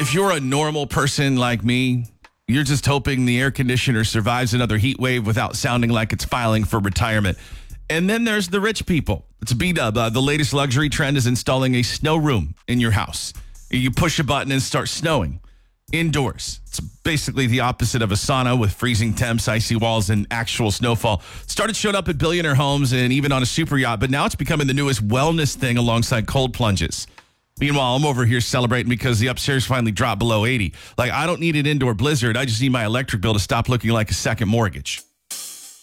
if you're a normal person like me, you're just hoping the air conditioner survives another heat wave without sounding like it's filing for retirement. And then there's the rich people. It's B-Dub. The latest luxury trend is installing a snow room in your house. You push a button and start snowing indoors. It's basically the opposite of a sauna with freezing temps, icy walls, and actual snowfall. Started showing up at billionaire homes and even on a super yacht, but now it's becoming the newest wellness thing alongside cold plunges. Meanwhile, I'm over here celebrating because the upstairs finally dropped below 80. Like, I don't need an indoor blizzard. I just need my electric bill to stop looking like a second mortgage.